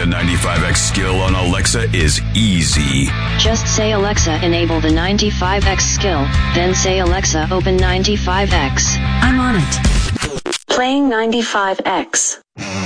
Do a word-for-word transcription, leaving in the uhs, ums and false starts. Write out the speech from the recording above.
ninety-five X skill on Alexa is easy. Just say, Alexa, enable the ninety-five X skill, then say, Alexa, open ninety-five X. I'm on it. Playing ninety-five X.